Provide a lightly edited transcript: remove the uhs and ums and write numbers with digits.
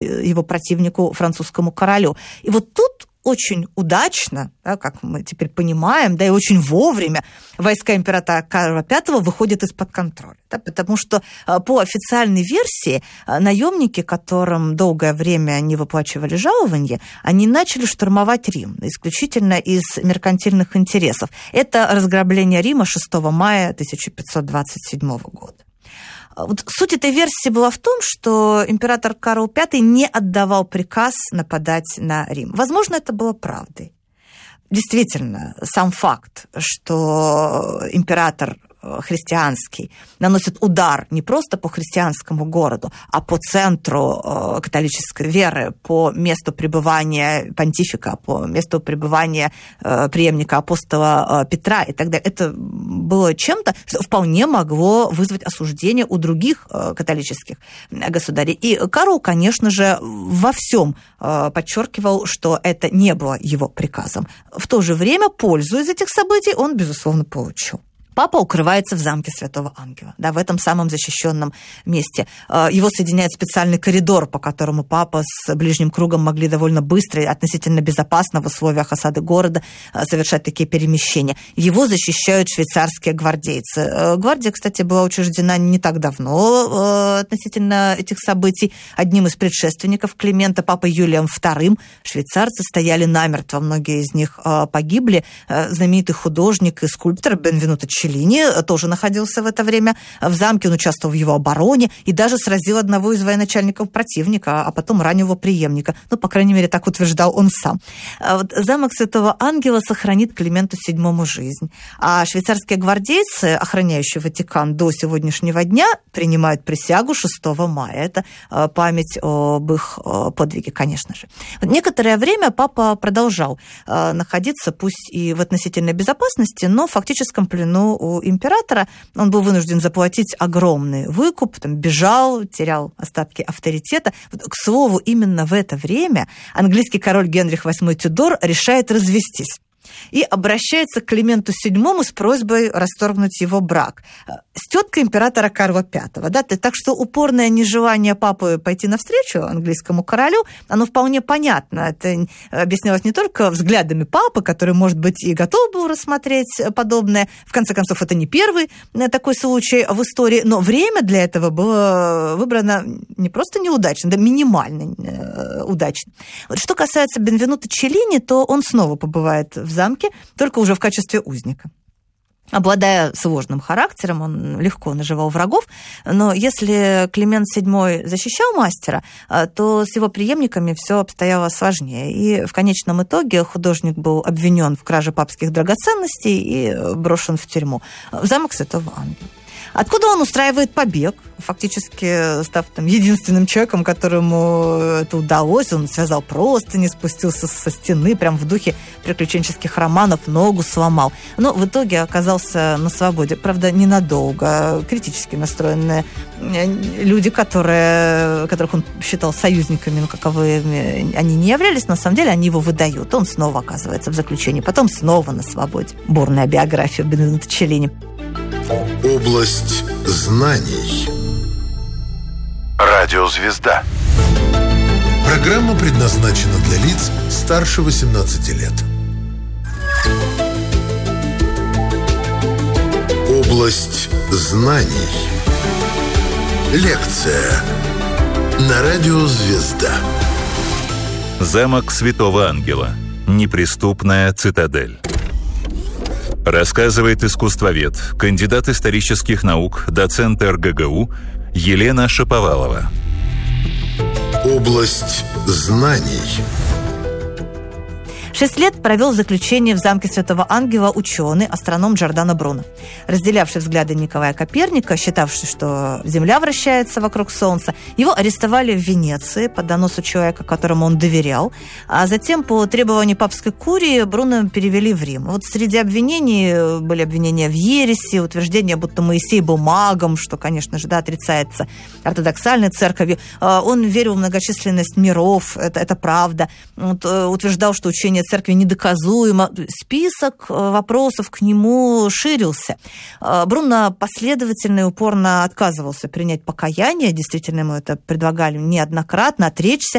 его противнику, французскому королю. И вот тут очень удачно, да, как мы теперь понимаем, да, и очень вовремя войска императора Карла V выходят из-под контроля. Да, потому что по официальной версии наемники, которым долгое время не выплачивали жалования, они начали штурмовать Рим исключительно из меркантильных интересов. Это разграбление Рима 6 мая 1527 года. Вот суть этой версии была в том, что император Карл V не отдавал приказ нападать на Рим. Возможно, это было правдой. Действительно, сам факт, что император христианский наносит удар не просто по христианскому городу, а по центру католической веры, по месту пребывания понтифика, по месту пребывания преемника апостола Петра и так далее. Это было чем-то, что вполне могло вызвать осуждение у других католических государей. И Карл, конечно же, во всем подчеркивал, что это не было его приказом. В то же время пользу из этих событий он, безусловно, получил. Папа укрывается в замке Святого Ангела, да, в этом самом защищенном месте. Его соединяет специальный коридор, по которому папа с ближним кругом могли довольно быстро и относительно безопасно в условиях осады города совершать такие перемещения. Его защищают швейцарские гвардейцы. Гвардия, кстати, была учреждена не так давно относительно этих событий. Одним из предшественников Климента, папой Юлием II, швейцарцы стояли намертво. Многие из них погибли. Знаменитый художник и скульптор Бенвенуто Челлини тоже находился в это время в замке, он участвовал в его обороне и даже сразил одного из военачальников противника, а потом ранил его преемника. Ну, по крайней мере, так утверждал он сам. Вот замок Святого Ангела сохранит Клименту VII жизнь. А швейцарские гвардейцы, охраняющие Ватикан до сегодняшнего дня, принимают присягу 6 мая. Это память об их подвиге, конечно же. Некоторое время папа продолжал находиться, пусть и в относительной безопасности, но в фактическом плену у императора. Он был вынужден заплатить огромный выкуп, там, бежал, терял остатки авторитета. К слову, именно в это время английский король Генрих VIII Тюдор решает развестись и обращается к Клименту VII с просьбой расторгнуть его брак с теткой императора Карла V. Да? Так что упорное нежелание папы пойти навстречу английскому королю, оно вполне понятно. Это объяснялось не только взглядами папы, который, может быть, и готов был рассмотреть подобное. В конце концов, это не первый такой случай в истории, но время для этого было выбрано не просто неудачно, да минимально удачно. Вот что касается Бенвенуто Челлини, то он снова побывает в замке, только уже в качестве узника. Обладая сложным характером, он легко наживал врагов, но если Климент VII защищал мастера, то с его преемниками все обстояло сложнее. И в конечном итоге художник был обвинен в краже папских драгоценностей и брошен в тюрьму, в замок Святого Ангела. Откуда он устраивает побег, фактически став там единственным человеком, которому это удалось. Он связал простыни, спустился со стены, прям в духе приключенческих романов, ногу сломал. Но в итоге оказался на свободе. Правда, ненадолго. Критически настроенные люди, которых он считал союзниками, но каковыми они не являлись, на самом деле они его выдают. Он снова оказывается в заключении, потом снова на свободе. Бурная биография Бенвенуто Челлини. Область знаний. Радиозвезда. Программа предназначена для лиц старше 18 лет. Область знаний. Лекция на Радиозвезда. Замок Святого Ангела. Неприступная цитадель. Рассказывает искусствовед, кандидат исторических наук, доцент РГГУ Елена Шаповалова. Область знаний. 6 лет провел в заключении в замке Святого Ангела ученый, астроном Джордано Бруно. Разделявший взгляды Николая Коперника, считавший, что Земля вращается вокруг Солнца, его арестовали в Венеции по доносу человека, которому он доверял, а затем по требованию папской курии Бруно перевели в Рим. Вот среди обвинений были обвинения в ереси, утверждение, будто Моисей был магом, что, конечно же, да, отрицается ортодоксальной церковью. Он верил в многочисленность миров, это правда. Вот, утверждал, что учение церкви недоказуемо. Список вопросов к нему ширился. Бруно последовательно и упорно отказывался принять покаяние. Действительно, ему это предлагали неоднократно, отречься.